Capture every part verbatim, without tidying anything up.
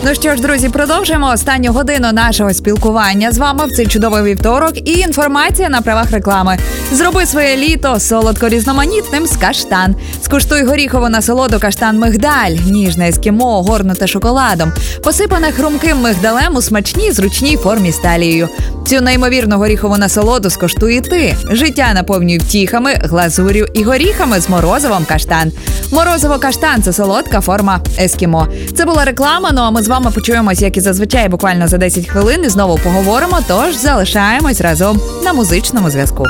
Ну що ж, друзі, продовжуємо останню годину нашого спілкування з вами в цей чудовий вівторок і інформація на правах реклами. Зроби своє літо солодко-різноманітним з Каштан. Скуштуй горіхову насолоду Каштан Мигдаль, ніжне ескімо, огорнуте шоколадом, посипане хрумким мигдалем у смачній зручній формі з талією. Цю неймовірну горіхову насолоду скуштуй і ти. Життя наповнюй втіхами, глазур'ю і горіхами з морозивом Каштан. Морозиво Каштан – це солодка форма ескімо. Це була реклама, ну а ми з вами почуємось, як і зазвичай, буквально за десять хвилин і знову поговоримо, тож залишаємось разом на музичному зв'язку.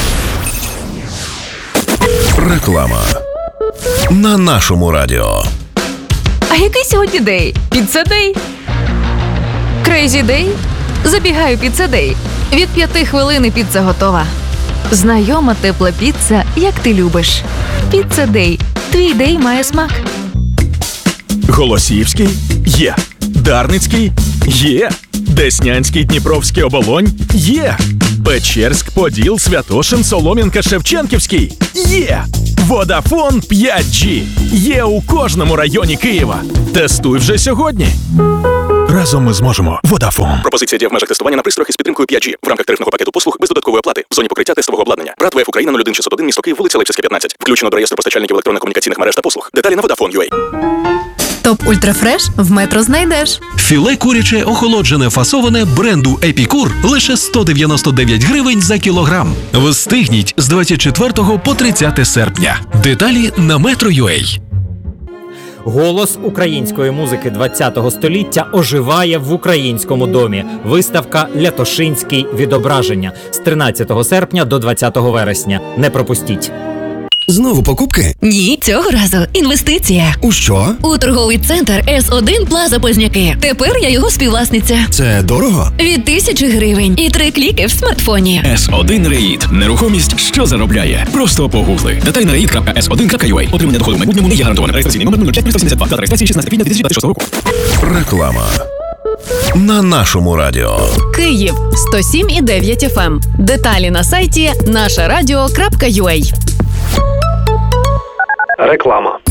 Реклама на нашому радіо. А який сьогодні день? Піцца-дей? Крейзі-дей? Забігаю піцца-дей. Від п'яти хвилин і піца готова. Знайома тепла піца, як ти любиш. Піцца-дей. Твій дей має смак. Голосіївський? Є. Дарницький? Є. Деснянський, Дніпровський, Оболонь? Є. Печерськ, Поділ, Святошин, Солом'янка, Шевченківський? Є. Водафон п'ять джі. Є у кожному районі Києва. Тестуй вже сьогодні. Разом ми зможемо. Водафон. Пропозиція діє в межах тестування на пристроях із підтримкою п'ять джі в рамках тарифного пакету послуг без додаткової оплати в зоні покриття тестового обладнання. РАД ВФ Україна нуль один шістсот один, місто Київ, вулиця Левчевська, п'ятнадцять. Включено до реєстру постачальників електронно-комунікаційних мереж та послуг. Деталі на Vodafone.ua. Топ Ультрафреш в Метро знайдеш. Філе куряче охолоджене фасоване бренду Епікур лише сто дев'яносто дев'ять гривень за кілограм. Встигніть з двадцять четвертого по тридцяте серпня. Деталі на Metro.ua. Голос української музики ХХ століття оживає в українському домі. Виставка «Лятошинський відображення» з тринадцятого серпня до двадцятого вересня. Не пропустіть. Знову покупки? Ні, цього разу інвестиція. У що? У торговий центр Ес один Плаза Позняки. Тепер я його співвласниця. Це дорого? Від тисячі гривень і три кліки в смартфоні. Ес один Реїд. Нерухомість, що заробляє. Просто погугли. Деталі на реїд крапка ес один крапка ю а. Отримання доходу в майбутньому не є гарантованим. Реєстраційний номер нуль п'ять сімдесят два. Дата реєстрації шістнадцяте квітня дві тисячі двадцять шостого року. Реклама на нашому радіо. Київ сто сім і дев'ять еф ем. Деталі на сайті наша радіо крапка ю а. Реклама.